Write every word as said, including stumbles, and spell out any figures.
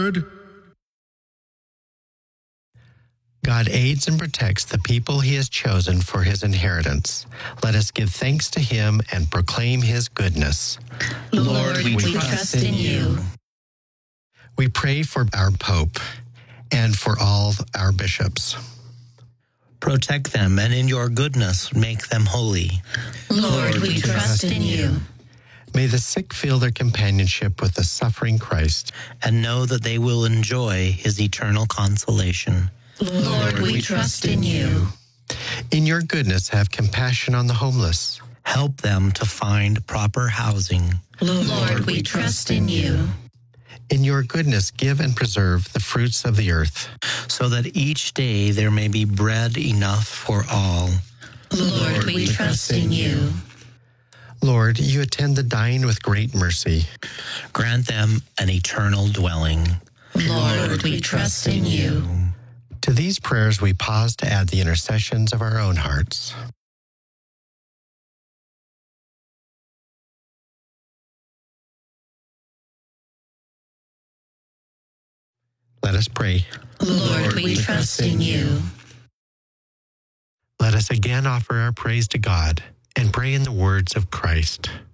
God aids and protects the people he has chosen for his inheritance. Let us give thanks to him and proclaim his goodness. Lord, we, we trust in you. We pray for our Pope and for all our bishops. Protect them, and in your goodness make them holy. Lord, we trust in you. May the sick feel their companionship with the suffering Christ, and know that they will enjoy his eternal consolation. Lord, we trust in you. In your goodness, have compassion on the homeless. Help them to find proper housing. Lord, we trust in you. In your goodness, give and preserve the fruits of the earth, so that each day there may be bread enough for all. Lord, we trust in you. Lord, you attend the dying with great mercy. Grant them an eternal dwelling. Lord, we trust in you. To these prayers we pause to add the intercessions of our own hearts. Let us pray. Lord, we trust in you. Let us again offer our praise to God and pray in the words of Christ.